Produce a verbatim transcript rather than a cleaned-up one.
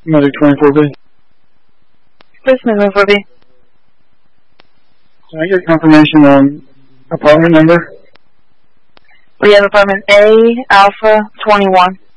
Medic twenty-four B. This is twenty-four B. Can I get confirmation on apartment number? We have apartment A, Alpha twenty-one.